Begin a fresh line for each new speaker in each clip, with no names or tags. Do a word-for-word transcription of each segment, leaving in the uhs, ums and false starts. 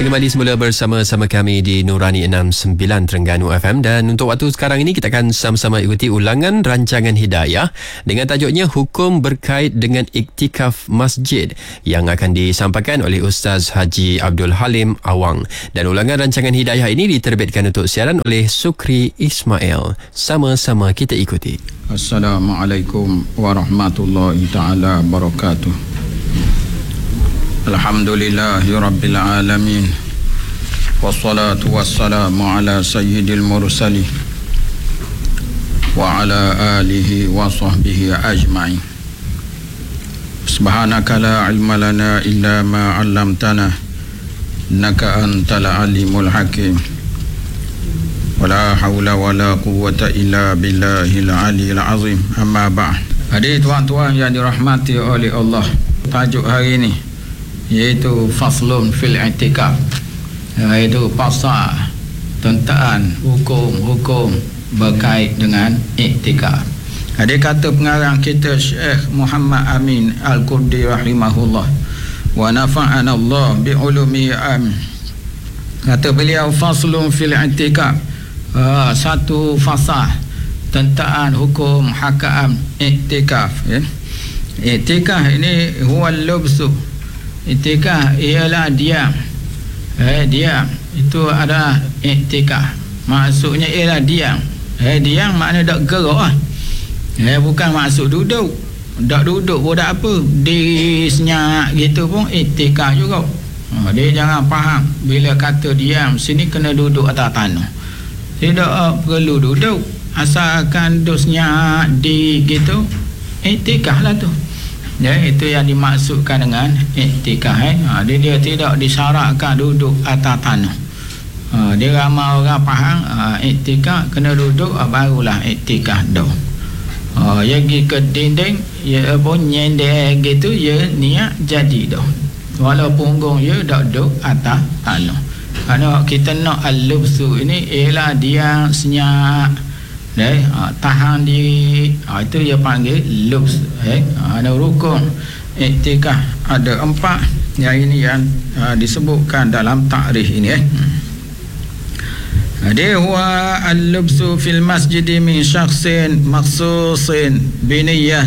Kembali semula bersama-sama kami di Nurani enam sembilan Terengganu F M, dan untuk waktu sekarang ini kita akan sama-sama ikuti ulangan rancangan Hidayah dengan tajuknya Hukum Berkait dengan Iktikaf Masjid yang akan disampaikan oleh Ustaz Haji Abdul Halim Awang. Dan ulangan rancangan Hidayah ini diterbitkan untuk siaran oleh Sukri Ismail. Sama-sama kita ikuti.
Assalamualaikum warahmatullahi taala wabarakatuh. Alhamdulillahi Rabbil Alamin, wassalatu wassalamu ala sayyidil mursalin wa ala alihi wa sahbihi ajma'in. Subhanaka la ilma lana illa ma 'allamtana innaka antal alimul hakim. Wala haula wala quwwata illa billahil aliyil azim. Amma ba'd. Hadirin tuan-tuan yang dirahmati oleh Allah, tajuk hari ini iaitu faslun fil i'tikaf, iaitu pasal tentang hukum-hukum berkait dengan i'tikaf. Ada kata pengarang kita Syekh Muhammad Amin Al-Qurdi rahimahullah, wa nafa'ana Allah bi ulumi amin. Kata beliau, faslun fil i'tikaf, uh, satu fasal tentang hukum hakam i'tikaf, ya. I'tikaf ini huwa al-lubsu. I'tikaf ialah diam. Eh, diam itu adalah i'tikaf. Maksudnya ialah diam. Eh, diam makna tak gerak lah. Eh, bukan maksud duduk. Tak duduk pun tak apa. Diri senyap gitu pun i'tikaf juga. Ha, dia jangan faham bila kata diam sini kena duduk atas tanah. Tidak uh, perlu duduk. Asalkan duduk senyap di gitu, i'tikaf lah tu. Ya, itu yang dimaksudkan dengan i'tikaf, eh. Ha, dia, dia tidak disyaratkan duduk atas tanah. Ha, dia ramai orang faham ha, i'tikaf kena duduk, ha, barulah i'tikaf dah. Ha, ya pergi ke dinding, ya pun nyender gitu, ya niat jadi dah. Walaupun punggung ya tak duduk atas tanah. Kerana kita nak al-lubsu ini ialah dia senyap. Eh, ha, tahan diri, ha, itu dia panggil lubs. Eh, ha, ada rukun i'tikaf ada empat. Yang ini yang ha, disebutkan dalam takrif ini. Eh. Dia huwa al-lubsu fil masjid min syakhsin maksusin biniyah.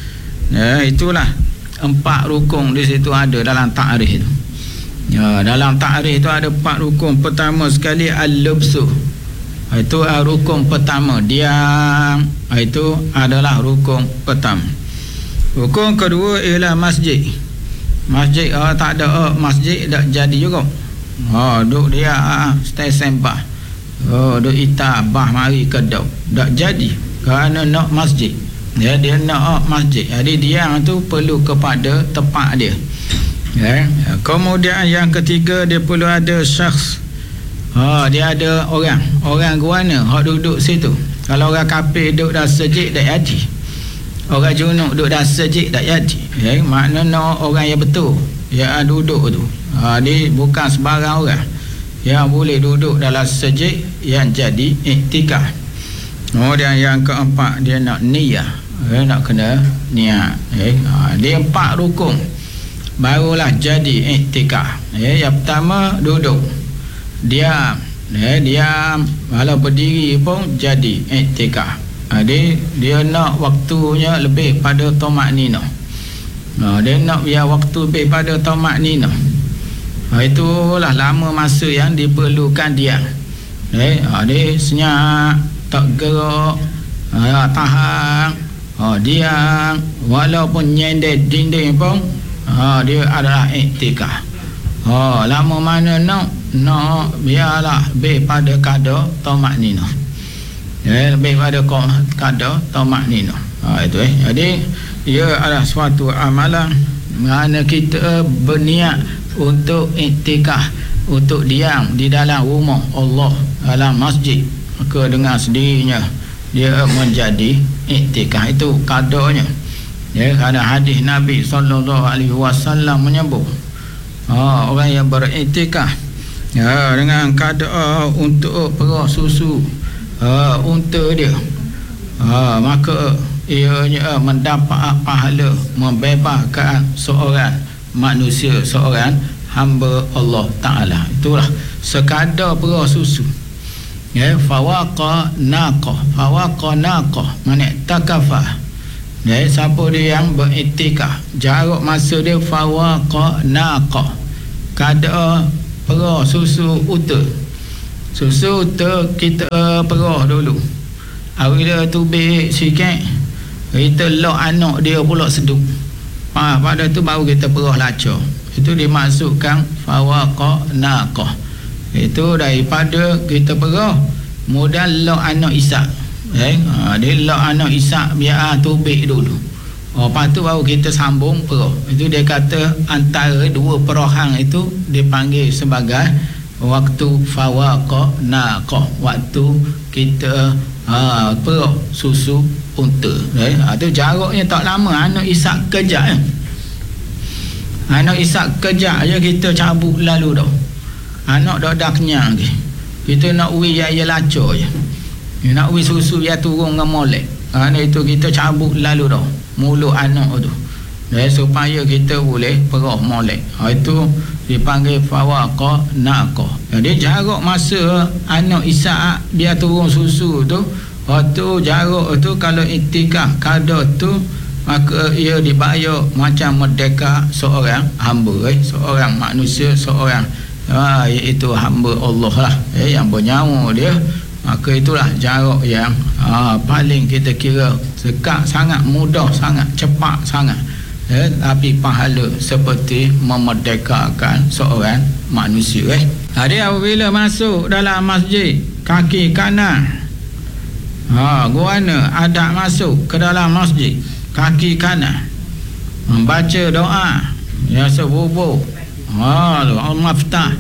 Ya, itulah empat rukun di situ ada dalam takrif itu. Ya, dalam takrif itu ada empat rukun. Pertama sekali al-lubsu, itu rukun pertama, diam. Itu adalah rukun pertama. Rukun kedua ialah masjid. Masjid oh, tak ada oh, masjid tak jadi juga. Oh, duk dia ah, stay sembah. Oh, duk ita bah mari kedau. Tak jadi kerana nak masjid. Ya, dia nak oh, masjid. Jadi diam tu perlu kepada tempat dia. Ya. Kemudian yang ketiga, dia perlu ada syakhs. Ha, dia ada orang, orang guana hak duduk situ. Kalau orang kafir duduk dah sejid tak jadi. Orang junub duduk dah sejid tak jadi. Ya, maknanya orang yang betul yang duduk tu. Ha, dia bukan sebarang orang yang boleh duduk dalam sejid yang jadi i'tikaf. Kemudian yang keempat, dia nak niyah. Ya, nak kena niat. Ya, ha, dia empat rukun barulah jadi i'tikaf. Ya, yang pertama duduk. Diam, eh, diam, walau berdiri pun jadi i'tikaf. Ha, dia, dia nak waktunya lebih pada tamak-ninah. Ha, dia nak biar waktu lebih pada tamak-ninah. Ha, itulah lama masa yang diperlukan diam. Eh, ha, dia senyap, tak gerak, ha, tahan, ha, diam, walaupun nyender dinding pun, ha, dia adalah i'tikaf. Ha, lama mana nak nak biarlah lebih pada kadar tamak-ninah. Ya, lebih pada kadar tamak-ninah. Ha, itu eh. Jadi ia adalah suatu amalan mana kita berniat untuk i'tikaf, untuk diam di dalam rumah Allah, dalam masjid, maka dengan sendirinya dia menjadi i'tikaf. Itu kadarnya. Ya, kerana hadis Nabi sallallahu alaihi wasallam menyebut, ha, orang yang beriktikaf, ya, dengan kadar untuk perah susu ha, unta dia, ha, maka ianya mendapat pahala membebaskan seorang manusia, seorang hamba Allah Ta'ala. Itulah sekadar perah susu. Ya, fawaqa naqa, fawaqa naqa, mana takafah. Ya, siapa dia yang beriktikaf, jarak masa dia fawaqa naqa, kadar perah susu unta. Susu unta kita perah dulu. Apabila tubik sikit, kita lock anak dia pula seduk. Ha, pada tu baru kita perah lacak. Itu dimasukkan fawaqa naqa. Itu daripada kita perah modal lock anak Ishak. Eh, ha, dia lock anak Ishak biar tubik dulu. Oh, lepas tu baru kita sambung perah. Itu dia kata antara dua perahan itu dipanggil sebagai waktu fawaqa naqa, waktu kita ha, perah susu unta. Eh, ha, tu jaraknya tak lama. Anak Ishak kejap eh. Anak Ishak kejap je kita cabut lalu dah. Anak dah dah kenyang ke. Kita nak ui ya ya lacak je. Nak ui susu ya turun dengan molek. Ha, itu kita cabut lalu dah mulut anak tu. Dan supaya kita boleh perah molek. Ha, itu dipanggil fawaqa naqa. Jadi jarak masa anak Ishak biar turun susu tu, waktu jarak tu kalau iktikaf kadar tu, maka ia dibayar macam merdeka seorang hamba, eh, seorang manusia, seorang ha, iaitu hamba Allah lah, eh, yang bernyawa dia. Maka itulah jarak yang ha, paling kita kira dekat sangat, mudah sangat, cepat sangat, eh, tapi pahala seperti memerdekakan seorang manusia. Eh. Jadi apabila masuk dalam masjid, kaki kanan, ha, guana adab masuk ke dalam masjid, kaki kanan membaca doa ya sebubuh, ha, al-maftah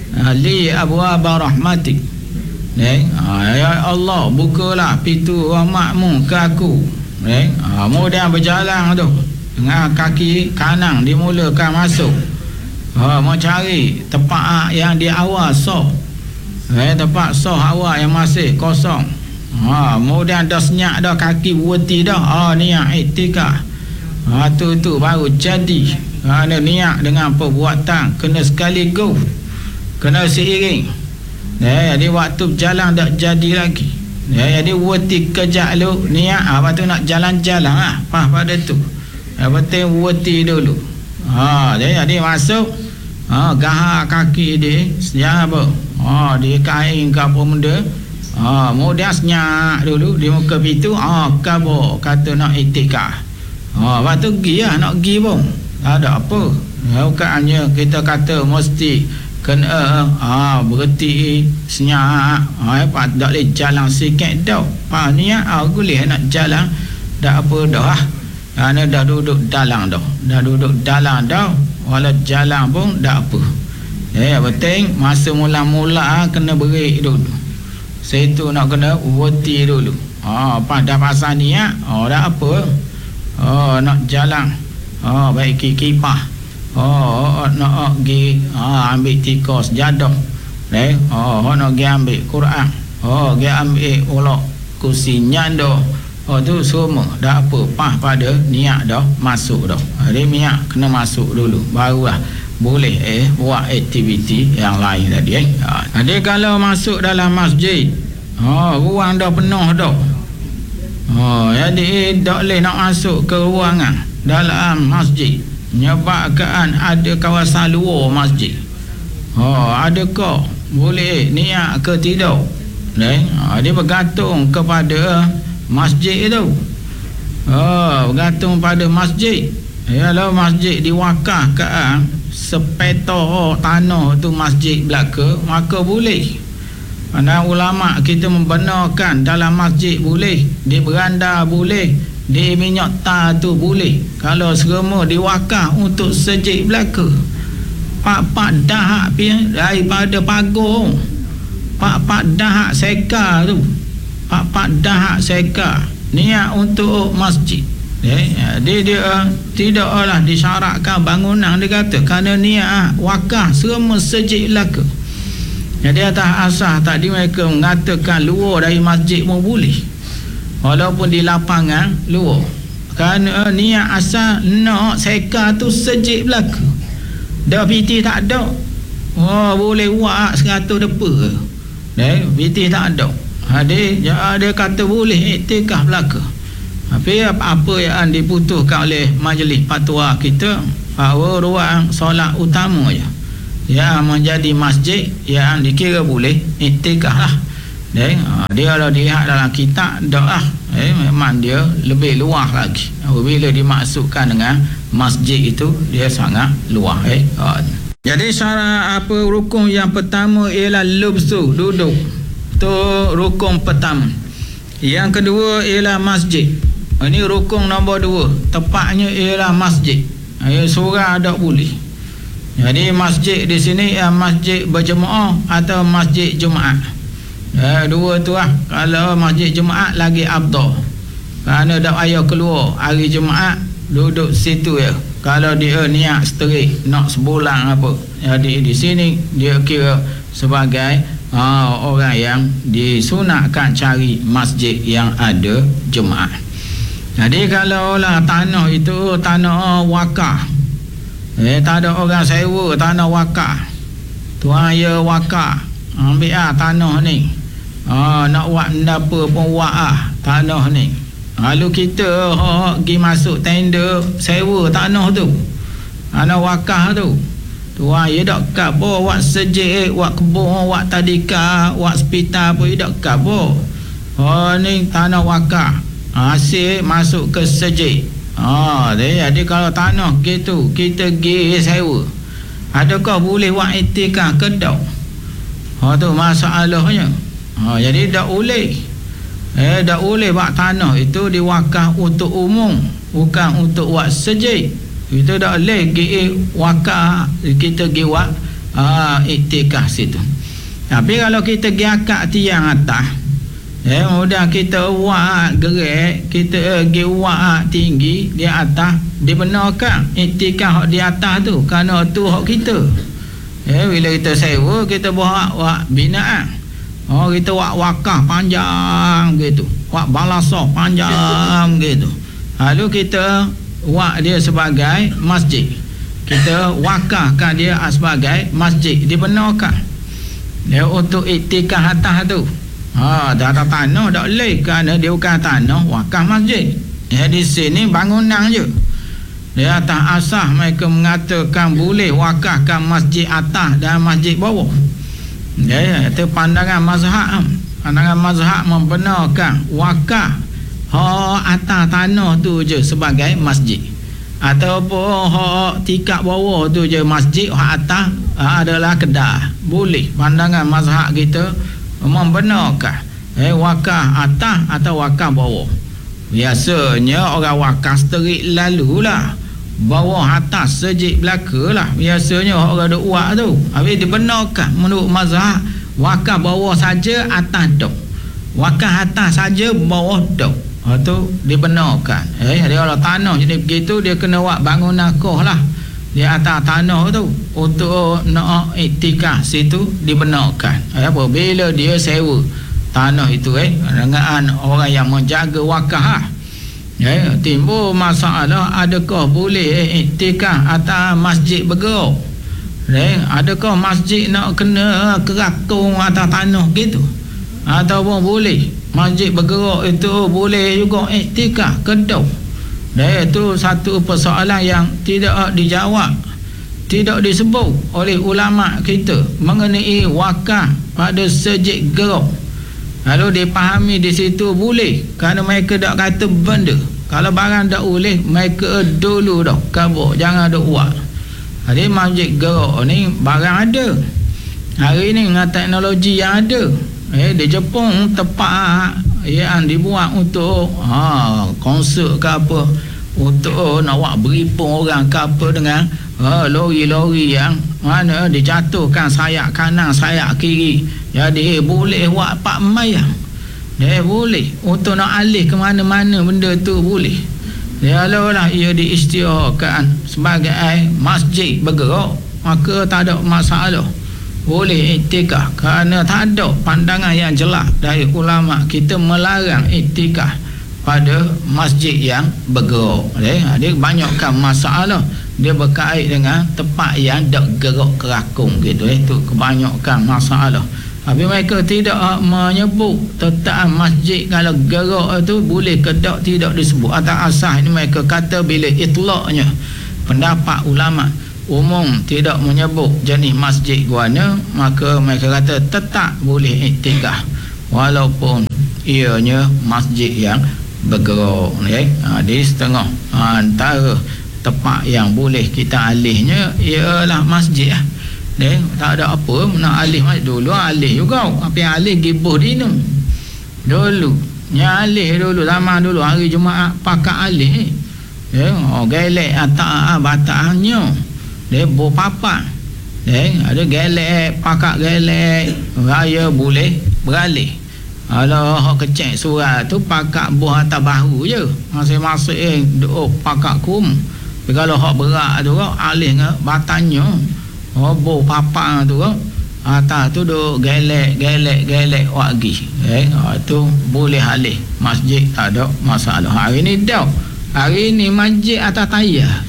li abwaaba rahmatik, eh, ya Allah bukalah pintu rahmatmu ke aku, eh, ha, kemudian berjalan tu dengan kaki kanan dimulakan masuk, ha, mencari tempat yang di awal soh, eh, tempat soh awal yang masih kosong. Ha, kemudian dah senyap dah kaki berhenti dah. Ah, niat iktikaf. Ha, tu tu baru jadi. Ha, niat dengan perbuatan kena sekaligus. Kena seiring. Ya, jadi waktu berjalan tak jadi lagi. Ya, jadi berhenti kejap dulu niat. Ha, lepas tu nak jalan-jalan ah. Pas pada tu. Yang penting berhenti dulu. Ha, jadi, jadi masuk. Ha, gahar kaki dia sejak apa? Ha, dia kain ke apa benda. Ha, kemudian senyap dulu di muka pintu. Ha, kabur kata nak iktikaf. Ha, lepas tu pergi lah, nak pergi pun tak ada apa. Ha, bukan hanya kita kata mesti kena ha, berhenti senyap. Ha, apa tak boleh jalan sikit dah. Ha, niat ha, boleh nak jalan tak apa dah. Ha, dah duduk dalam dah. Dah duduk dalam dah. Walau jalan pun tak apa. Ya, penting masa mula-mula kena break dulu. Situ nak kena berhenti dulu. Ha, pada pasal niat, oh dah apa. Oh, nak jalan. Oh, baik kipah. Oh, nak pergi ha, ambil tikus jadah. Eh, oh, nak pergi ambil Quran. Oh, pergi ambil ulak kursi nyanda. Oh, tu semua dah apa. Pas pada niat dah masuk dah. Jadi niat kena masuk dulu. Barulah boleh eh buat aktiviti yang lain tadi eh. Ha. Jadi kalau masuk dalam masjid, oh, ruang dah penuh dah. Oh, jadi tak boleh nak masuk ke ruangan dalam masjid. Menyebabkan ada kawasan luar masjid. Oh, adakah boleh niat ke tidak? Eh, ha, dia bergantung kepada masjid itu. Oh, bergantung pada masjid. Kalau masjid diwakafkan sepeta tanah tu masjid belaka, maka boleh. Dan ulama kita membenarkan dalam masjid boleh, di beranda boleh, di minyak tar tu boleh. Kalau semua diwakaf untuk masjid belaka, pak-pak dahak daripada pagar, pak-pak dahak seka tu, pak-pak dahak seka niat untuk masjid. Eh, dia, dia tidaklah disyaratkan bangunan, dia kata kerana niat wakaf semua masjid belaka. Jadi atas asas tadi mereka mengatakan luar dari masjid pun boleh, walaupun di lapangan luar, kerana niat asal nak seka tu masjid belaka. dah P T tak ada. Oh, boleh buat seratus depa. Deh, P T tak ada. Ada ha, dia kata boleh iktikaf belaka. Tapi apa yang diputuskan oleh majlis fatwa kita, bahawa ruang solat utama je yang menjadi masjid yang dikira boleh iktikaf lah. Deh, dia kalau dilihat dalam kitab dah lah, eh, memang dia lebih luas lagi. Apabila dimaksudkan dengan masjid itu, dia sangat luas. Eh. Jadi syarat apa rukun yang pertama ialah lubsu, duduk. Itu rukun pertama. Yang kedua ialah masjid. Ini rukun nombor dua. Tepatnya ialah masjid. Ayat surah tak boleh. Jadi masjid di sini ialah masjid berjemaah atau masjid Jumaat. Eh, dua tu lah. Kalau masjid Jumaat lagi abdul. Kerana tak payah keluar hari Jumaat, duduk situ ya. Kalau dia niat straight nak sebulan apa, jadi di sini dia kira sebagai uh, orang yang disunatkan cari masjid yang ada Jumaat. Jadi kalau lah tanah itu tanah wakaf, eh tak ada orang sewa tanah wakaf, tuan ya wakaf, ambil ah tanah ni, ah nak buat apa pun buat ah tanah ni. Lalu kita oh, pergi masuk tender sewa tanah tu, tanah wakaf tu. Tuan ya dak kabur buat sejik, buat kebun, buat tadika, buat hospital pun dak kabur. Oh ni tanah wakaf. Hasil masuk ke sejik. Ah, jadi kalau tanah gitu kita pergi sewa, adakah boleh buat iktikaf ke tak? Ha tu masalahnya. Ha jadi tak boleh. Eh tak boleh buat tanah itu diwakaf untuk umum, bukan untuk buat sejik. Itu tak boleh pergi wakaf kita pergi buat ah iktikaf situ. Tapi kalau kita pergi akad tiang atas, eh mudah kita buat gerak, kita pergi buat tinggi di atas, dibenarkan iktikaf di atas tu kerana tu hak kita. Eh bila kita sewa kita buat buat binaan. Oh kita buat wakaf panjang gitu, buat balasah panjang gitu. Lalu kita buat dia sebagai masjid. Kita wakafkan dia sebagai masjid, dibenarkan. Dia untuk iktikaf atas tu. Ha, dah tak tanah tak boleh kerana dia bukan tanah wakaf masjid. Ya di sini bangunan je. Dia atas asas mereka mengatakan boleh wakafkan masjid atas dan masjid bawah. Ya, itu pandangan mazhab. Pandangan mazhab membenarkan wakaf hak atas tanah tu je sebagai masjid, ataupun hak tikap bawah tu je masjid, hak atas adalah kedah. Boleh. Pandangan mazhab kita membenarkan eh wakaf atas atau wakaf bawah. Biasanya orang wakaf terik lalulah, bawah atas sejik belaka lah biasanya orang duk buat tu. Habis dibenarkan menurut mazhab wakaf bawah saja, atas dok. Wakaf atas saja, bawah dok. Ha tu dibenarkan. Eh dia kalau tanah jadi begitu dia kena buat bangunan koh lah di atas tanah tu untuk nak iktikaf situ, dibenarkan. Eh apabila dia sewa tanah itu eh dengan orang yang menjaga wakaf lah. Ya, timbul masalah adakah boleh iktikaf atas masjid bergerak. Ya, adakah masjid nak kena kerakung atas tanah gitu, ataupun boleh masjid bergerak itu boleh juga iktikaf ke tak? Ya, itu satu persoalan yang tidak dijawab, tidak disebut oleh ulama kita mengenai wakaf pada sejik gerak. Lalu dipahami di situ boleh kerana mereka tak kata benda. Kalau barang tak boleh, mereka dulu dah kabur, jangan duk buat. Jadi masjid gerak ni barang ada. Hari ni dengan teknologi yang ada, eh di Jepun tempat yang dibuat untuk ha konsert ke apa, untuk nak buat beripun orang ke apa dengan ha, lori-lori yang mana dijatuhkan sayap kanan, sayap kiri. Jadi boleh buat pak mayang. Dia boleh untuk nak alih ke mana-mana benda tu boleh. Dia lah ia diisytiharkan sebagai masjid bergerak, maka tak ada masalah. Boleh iktikaf kerana tak ada pandangan yang jelas dari ulama kita melarang iktikaf pada masjid yang bergerak. Dia, dia banyakkan masalah dia berkait dengan tempat yang dak gerak kerakung gitu eh. Itu kebanyakan masalah. Tapi mereka tidak menyebut tentang masjid kalau gerak itu boleh ke tak tidak disebut. Atas asas ini mereka kata bila itlaqnya pendapat ulama umum tidak menyebut jenis masjid guana, maka mereka kata tetap boleh iktikaf walaupun ianya masjid yang bergerak eh. Ha, di setengah ha, antara tempat yang boleh kita alihnya ialah masjid lah. Deh, tak ada apa nak alih masjid dulu alih juga. Apa yang alih gibuh dinu dulu yang alih dulu zaman dulu hari Jumaat pakat alih eh. Oh gelek atak bataknya dia bo papa eh. Ada gelek pakat gelek raya boleh beralih. Kalau hak kecek surat tu pakat buah atas bahu je masing-masing duk pakat kum. Tapi kalau hak berat tu alih dengan batanya oh bo papa tu atas tu duk gelek gelek gelek wagi eh tu boleh alih masjid tak ada masalah. Hari ni dah hari ni masjid atas tayar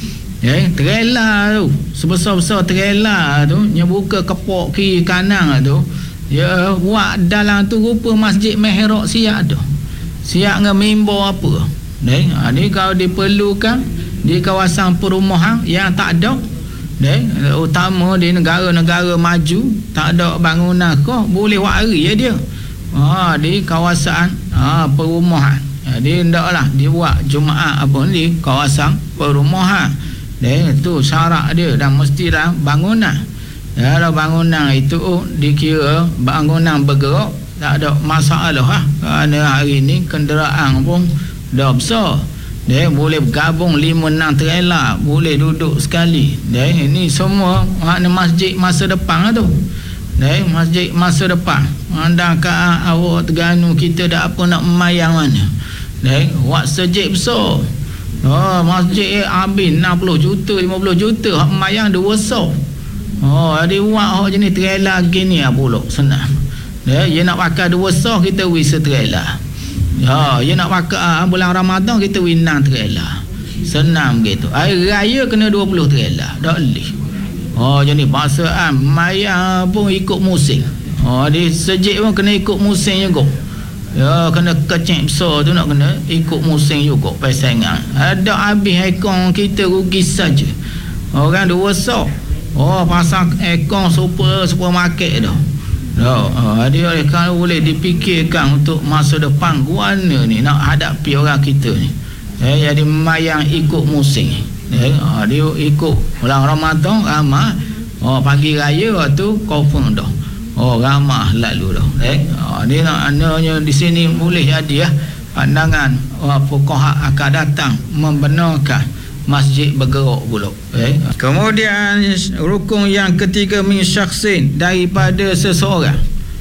eh trailer tu sebesar-besar trailer tu nya buka kepok kiri kanan tu ya buat dalam tu rupa masjid mihrab siap tu siap dengan mimbar apa eh ni kalau diperlukan di kawasan perumahan yang tak ada deh utama di negara-negara maju tak ada bangunan kau boleh wari ya dia ha, di kawasan ha, perumahan jadi ndaklah dibuat Jumaat apa di kawasan perumahan deh tu syarat dia dan mesti dah bangunan ya, kalau bangunan itu dikira bangunan bergerak tak ada masalah lah. Kerana hari ni kenderaan pun dah besar dia boleh bergabung lima enam trailer boleh duduk sekali. Dia ini semua makna masjid masa depan tu. Dia masjid masa depan. Anda kat awak Terengganu kita dah apa nak memayang mana. Dia buat sejid besar. Oh masjid habis enam puluh juta lima puluh juta hak memayang dua besar. Oh ada buat hak jenis trailer gini ah pula senang. Dia dia nak pakai dua besar kita wis trailer. Ya, dia nak pakai uh, bulan Ramadan kita winang trailer. Senang gitu. Hari raya kena dua puluh trailer. Tak boleh. Oh, jadi bahasaan maya pun ikut musim. Oh, di sejik pun kena ikut musim juga. Ya, kena kecek besar tu nak kena ikut musim juga pasangan. Ada habis ekor kita rugi saja. Orang dua besar. Oh, pasang ekor super supermarket dah. Oh, dia kalau boleh dipikirkan untuk masa depan guana ni nak hadapi orang kita ni. Eh, jadi mayang ikut musim. Eh, dia ikut bulan Ramadan ramah. Oh, pagi raya tu confirm dah. Oh, ramah lalu dah. Eh, dia nak ananya di sini boleh jadi ya pandangan oh, fuqaha akan datang membenarkan masjid bergerak pula eh. Kemudian rukun yang ketiga min syakhsin daripada seseorang.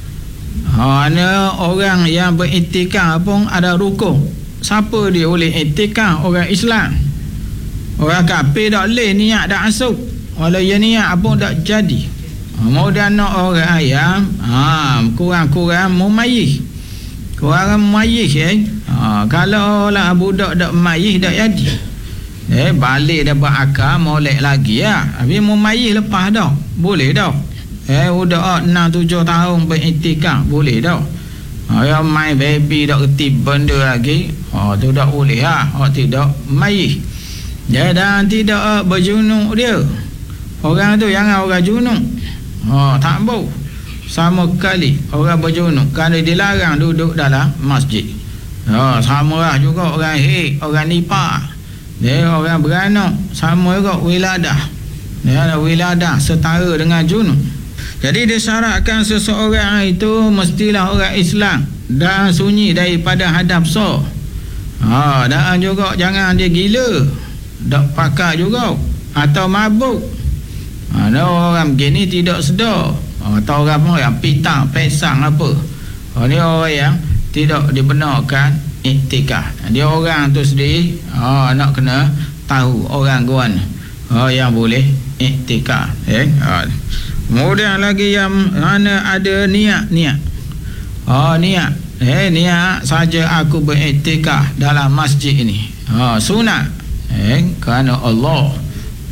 Ha ana orang yang beriktikaf pun ada rukun. Siapa dia boleh iktikaf? Orang Islam. Orang kafir tak boleh niat dak asuk. Walau dia niat pun tak jadi. Kemudian nak orang yang ha kurang-kurang mumayyiz. Kurang mumayyiz eh. Ha kalau lah budak dak mumayyiz dak jadi. Eh balik dah berakal molek lagi ya. Habis mumayyiz lepas dah. Boleh dah. Eh udah enam tujuh tahun beriktikaf boleh dah. Ha yang main baby dak reti benda lagi. Ha tu dak boleh ha. Oh tidak mumayyiz. Dia dan tidak berjunuk dia. Orang tu jangan orang junuk. Ha tak bau. Sama kali orang berjunuk kerana dilarang duduk dalam masjid. Ha sama lah juga orang hik, orang nipah. Dia orang beranak sama juga wiladah. Dia ada wiladah setara dengan junub. Jadi disyaratkan seseorang itu mestilah orang Islam dan sunyi daripada hadap besar. Ha, dan juga jangan dia gila. Tak pakai juga atau mabuk. Ha, ada orang begini tidak sedar. Ha, atau orang pun yang pitang, pesang apa. Ha, dia orang yang tidak dibenarkan iktikaf. Dia orang tu sendiri oh, nak kena tahu orang guan oh, yang boleh iktikaf eh? Oh. Kemudian lagi yang mana ada niat-niat oh niat eh niat saja aku beriktikaf dalam masjid ini oh, sunat eh? Kerana Allah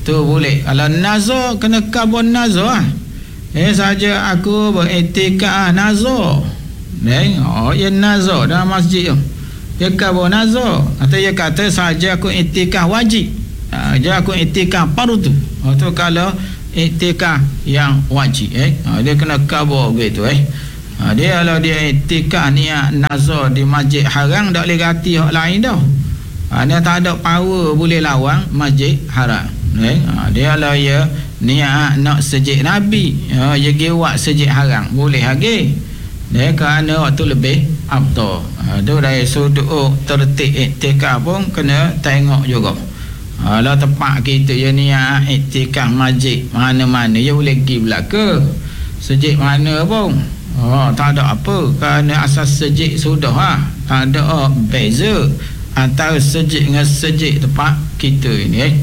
tu boleh. Kalau nazar kena kabun nazar. Eh saja aku beriktikaf nazar. Eh, oh ya nazar dalam masjid tu. Dia kabun nazar. Atau dia kata saja aku iktikaf wajib. Ha, dia aku iktikaf fardu. Oh tu kalau iktikaf yang wajib eh. Ha, dia kena kabur begitu eh. Ha, dia kalau dia iktikaf niat nazar di masjid haram tak boleh ganti hak lain dah. Ha, dia tak ada power boleh lawan masjid haram. Eh, ha, dia kalau ya niat nak sejid Nabi, ha, dia pergi buat sejid haram boleh lagi. Dia kerana waktu lebih afdal. Ha, tu dari sudut tertib iktikaf pun kena tengok juga. Kalau tempat kita je niat iktikaf masjid mana-mana dia boleh pergi belaka. Sejid mana pun. Oh, tak ada apa. Kerana asas sejid sudah ha. Tak ada oh, beza antara sejid dengan sejid tempat kita ini eh.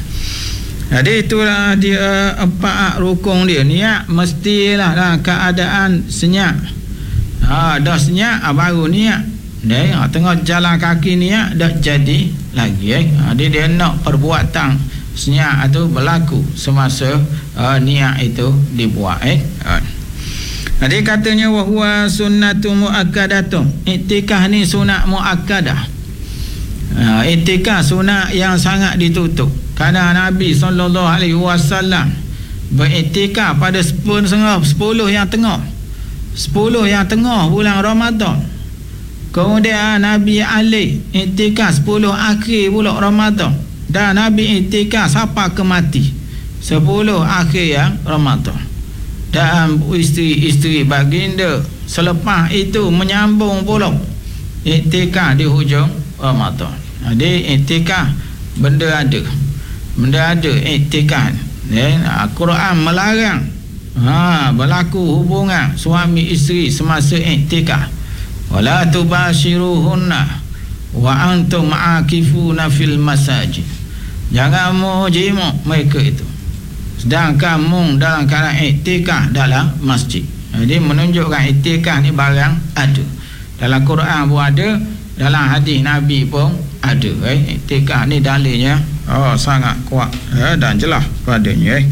Jadi itulah dia empat rukun dia. Niat mestilah dalam keadaan senyap. Ha, dah senyap baru niat. Dia ha, tengah jalan kaki niat dah jadi lagi eh. Ha, dia, dia nak perbuatan senyap itu berlaku semasa uh, niat itu dibuat eh. Ha. Jadi katanya wahwa sunnatu muakkadatun. Iktikaf ni sunat muakkadah. Ha, iktikaf sunat yang sangat ditutup. Kerana Nabi sallallahu alaihi wasallam beriktikaf pada sepuluh yang tengah. sepuluh yang tengah bulan Ramadan. Kemudian Nabi Ali iktikaf sepuluh akhir bulan Ramadan. Dan Nabi iktikaf sampai ke mati sepuluh akhir yang Ramadan. Dan isteri-isteri baginda selepas itu menyambung pula iktikaf di hujung Ramadan. Jadi iktikaf benda ada. Benda ada iktikaf. Ya, Al-Quran melarang ha, berlaku hubungan suami isteri semasa iktikaf. Wala tubashiruhunna wa antum aakifuna fil masajid. Jangan mu jima mereka itu sedangkan mu dalam keadaan iktikaf dalam masjid. Jadi menunjukkan iktikaf ni barang ada. Dalam Quran pun ada, dalam hadis Nabi pun ada eh. Iktikaf ni dalilnya oh sangat kuat eh, dan jelas padanya eh.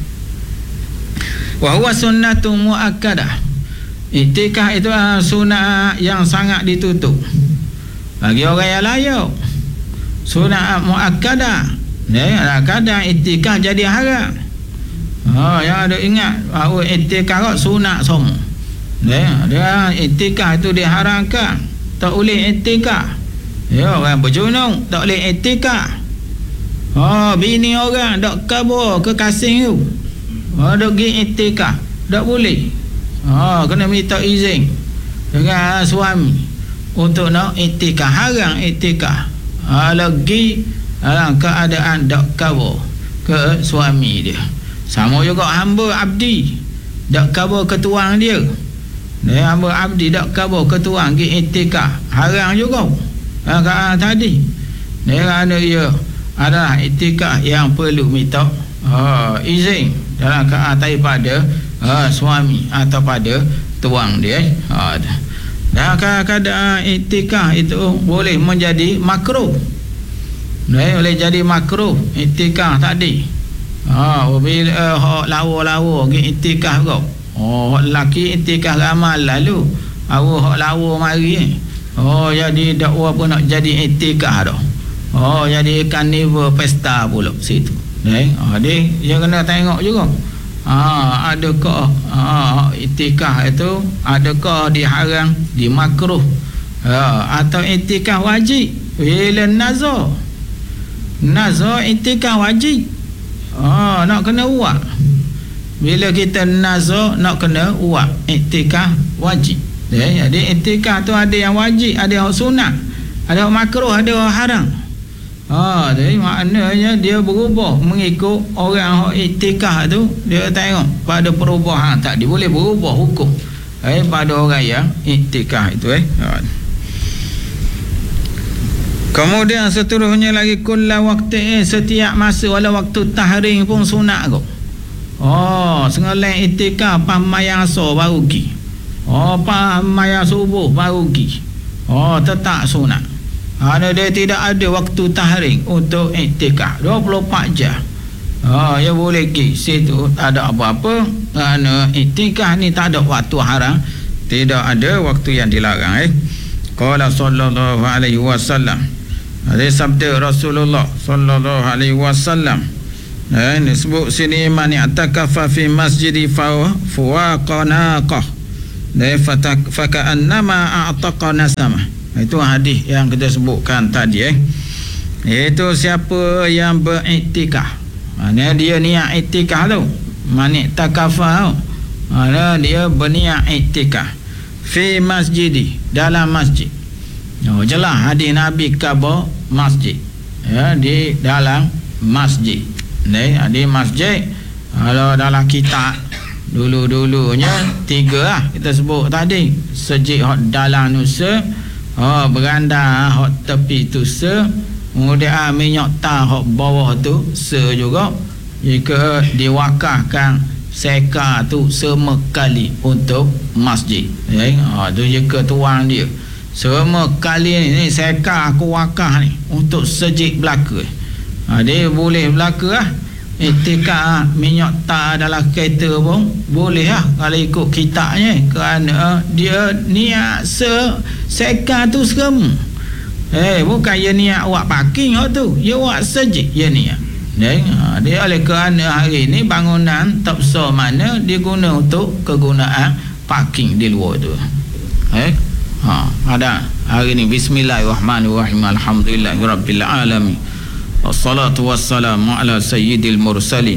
Wa huwa sunnatu muakkadah. Iktikaf itu uh, sunat yang sangat ditutup bagi orang yang layak. Sunat muakkadah. Ya, kadang iktikaf jadi haram. Oh, yang ada ingat bahawa iktikaf sunat semua. Ya, dia iktikaf itu diharamkan. Tak boleh iktikaf. Ya, orang berjunung tak boleh iktikaf. Oh, bini orang dok kabur ke kasing tu. Oh, dok pergi iktikaf. Tak boleh. Oh, kena minta izin dengan suami untuk nak iktikaf. Haram iktikaf. Ha, lagi dalam keadaan dok kabur ke suami dia. Sama juga hamba abdi dok kabur ke tuang dia. Dia hamba abdi dok kabur ke tuang pergi iktikaf. Haram juga. Ha, kat tadi. Dia kerana ia adalah iktikaf yang perlu minta ha, izin dalam keadaan daripada ha, suami atau pada tuang dia. Ha, dan kadang-kadang iktikaf itu boleh menjadi makruh. Dia boleh jadi makruh iktikaf tadi. Ha, bila uh, hak lawa-lawa pergi iktikaf kau. Oh, hak lelaki iktikaf ramal lalu. Awak hak lawa mari. Oh, jadi dakwa pun nak jadi iktikaf dah. Oh, jadi karnival pesta pula situ. Eh, ha, dia dia kena tengok juga. Ha, adakah ha, iktikaf itu adakah diharam, dimakruh ha, atau iktikaf wajib? Bila nazar. Nazar iktikaf wajib. Ha, nak kena buat. Bila kita nazar nak kena buat iktikaf wajib. Eh, jadi iktikaf tu ada yang wajib, ada yang sunat, ada yang makruh, ada yang haram. Ha, jadi maknanya dia berubah mengikut orang yang iktikaf tu. Dia tengok pada perubahan tak dia boleh berubah hukum eh pada orang yang iktikaf itu eh. Ha. Kemudian seterusnya lagi kullu waktu eh, setiap masa walau waktu tahrim pun sunat kau. Oh, sengalang iktikaf pas mayang asar baru pergi. Oh, pas mayang subuh baru pergi. Oh, tetap sunat. Kerana dia tidak ada waktu tahrim untuk iktikaf dua puluh empat jam. Oh, ya boleh pergi situ, tak ada apa-apa. Kerana iktikaf ni tak ada waktu haram, tidak ada waktu yang dilarang. Eh, qala sallallahu alaihi wasallam, ada sabda Rasulullah sallallahu alaihi wasallam. Eh, disebut sini man i'takafa fi masjidi fa fuwaqanaqah, dan faka'annama a'taqa nasama. Itu hadis yang kita sebutkan tadi. Eh, iaitu siapa yang beriktikaf, mana dia niat iktikaf tu, manik takafah tu, mana dia berniat iktikaf fi masjidi, dalam masjid. Oh, jelas hadis Nabi khabar masjid, ya, di dalam masjid. Ni di masjid, kalau dalam kitab dulu-dulunya tiga lah kita sebut tadi. Sejid hok dalam nusa, oh beranda hok tepi tu se, kemudian minyak tah hok bawah tu se juga. Jika diwakafkan seka tu semua kali untuk masjid, ya, ha, tu jika tuang dia semua kali ni, ni seka aku wakaf ni untuk sejid belaka. Ha, dia boleh belaka lah. Iktikaf minyak tah dalam kereta pun boleh lah kalau ikut kitabnya, kerana dia niat se seka tu semua. Eh, bukan dia niat buat parking hok tu, dia buat sejid dia niat. Dan ha, dia oleh kerana hari ni bangunan tak besar mana dia guna untuk kegunaan parking di luar tu. Eh, ha, ada hari ni bismillahirrahmanirrahim, alhamdulillahirabbil alamin, wassalatu wassalamu ala sayyidil mursalin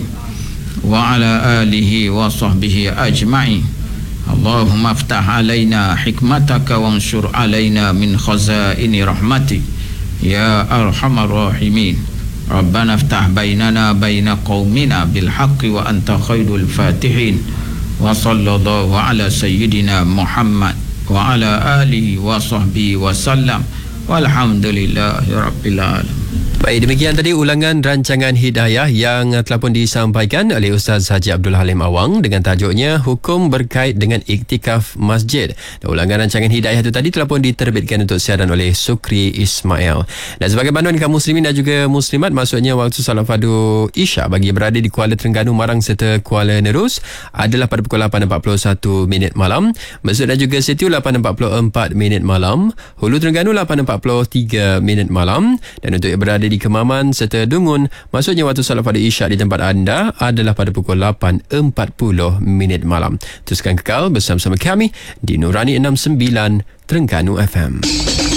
wa ala alihi wa sahbihi ajma'in. Allahumma aftah alaina hikmataka wanshur alaina min khazaini rahmatik ya arhamar rahimin. Rabbana aftah bainana baina qaumina bil haqqi wa anta khairul fatihin. Wa sallallahu ala sayyidina Muhammad wa ala alihi wa sahbihi wa sallam. Walhamdulillahi rabbil alamin.
Baik, demikian tadi ulangan rancangan hidayah yang telah pun disampaikan oleh Ustaz Haji Abdul Halim Awang dengan tajuknya Hukum Berkait dengan Iktikaf Masjid. Dan ulangan rancangan hidayah itu tadi telah pun diterbitkan untuk siaran oleh Sukri Ismail. Dan sebagai panduan kaum muslimin dan juga muslimat, maksudnya waktu salat fardu Isya bagi berada di Kuala Terengganu, Marang serta Kuala Nerus adalah pada pukul lapan empat puluh satu minit malam. Mesut dan juga Sitiu lapan empat puluh empat minit malam. Hulu Terengganu lapan empat puluh tiga minit malam. Dan untuk yang berada di Kemaman serta Dungun, maksudnya waktu salat fardu Isya di tempat anda adalah pada pukul lapan empat puluh minit malam. Teruskan kekal bersama-sama kami di Nurani enam sembilan Terengganu F M.